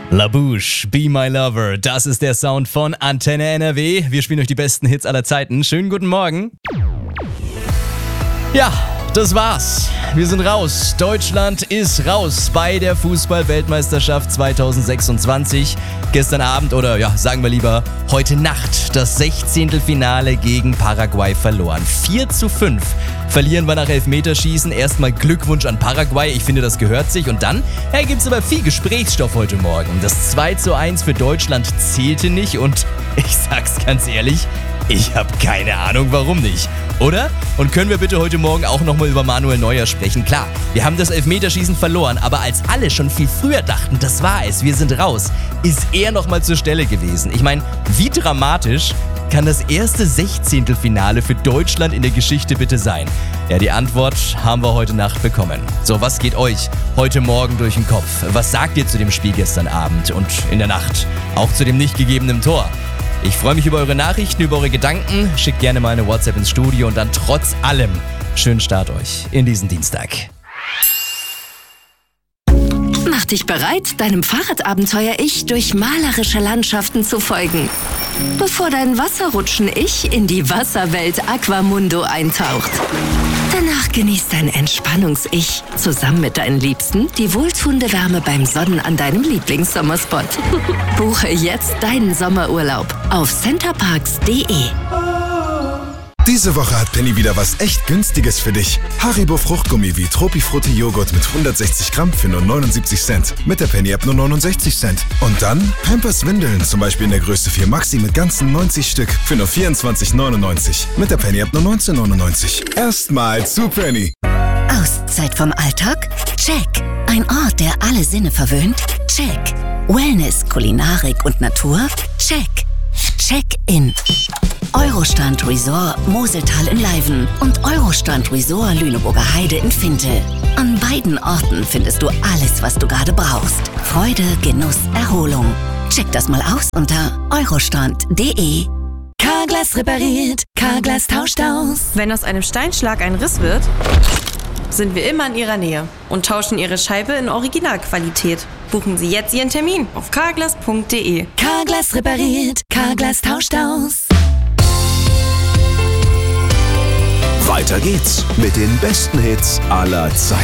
La Bouche, Be My Lover, das ist der Sound von Antenne NRW. Wir spielen euch die besten Hits aller Zeiten. Schönen guten Morgen. Ja, das war's. Wir sind raus. Deutschland ist raus bei der Fußball-Weltmeisterschaft 2026. Gestern Abend oder ja, sagen wir lieber heute Nacht das 16. Finale gegen Paraguay verloren. 4:5 verlieren wir nach Elfmeterschießen. Erstmal Glückwunsch an Paraguay. Ich finde, das gehört sich. Und dann gibt's aber viel Gesprächsstoff heute Morgen. Das 2:1 für Deutschland zählte nicht. Und ich sag's ganz ehrlich, ich habe keine Ahnung, warum nicht. Oder? Und können wir bitte heute Morgen auch nochmal über Manuel Neuer sprechen? Klar, wir haben das Elfmeterschießen verloren, aber als alle schon viel früher dachten, das war es, wir sind raus, ist er nochmal zur Stelle gewesen. Ich meine, wie dramatisch kann das erste 16. Finale für Deutschland in der Geschichte bitte sein? Ja, die Antwort haben wir heute Nacht bekommen. So, was geht euch heute Morgen durch den Kopf? Was sagt ihr zu dem Spiel gestern Abend und in der Nacht? Auch zu dem nicht gegebenen Tor? Ich freue mich über eure Nachrichten, über eure Gedanken. Schickt gerne mal eine WhatsApp ins Studio und dann trotz allem schönen Start euch in diesen Dienstag. Mach dich bereit, deinem Fahrradabenteuer-Ich durch malerische Landschaften zu folgen. Bevor dein Wasserrutschen-Ich in die Wasserwelt Aquamundo eintaucht. Danach genießt dein Entspannungs-Ich zusammen mit deinen Liebsten die wohltuende Wärme beim Sonnen an deinem Lieblingssommerspot. Buche jetzt deinen Sommerurlaub auf centerparks.de. Diese Woche hat Penny wieder was echt Günstiges für dich. Haribo Fruchtgummi wie Tropifrutti Joghurt mit 160 Gramm für nur 79 Cent. Mit der Penny-App nur 69 Cent. Und dann Pampers Windeln, zum Beispiel in der Größe 4 Maxi mit ganzen 90 Stück für nur 24,99. Mit der Penny-App nur 19,99. Erstmal zu Penny. Auszeit vom Alltag? Check. Ein Ort, der alle Sinne verwöhnt? Check. Wellness, Kulinarik und Natur? Check. Check-in. Eurostrand Resort Moseltal in Leiven und Eurostrand Resort Lüneburger Heide in Fintel. An beiden Orten findest du alles, was du gerade brauchst. Freude, Genuss, Erholung. Check das mal aus unter eurostrand.de. Carglass repariert, Carglass tauscht aus. Wenn aus einem Steinschlag ein Riss wird, sind wir immer in Ihrer Nähe und tauschen Ihre Scheibe in Originalqualität. Buchen Sie jetzt Ihren Termin auf carglass.de. Carglass repariert, Carglass tauscht aus. Weiter geht's mit den besten Hits aller Zeiten.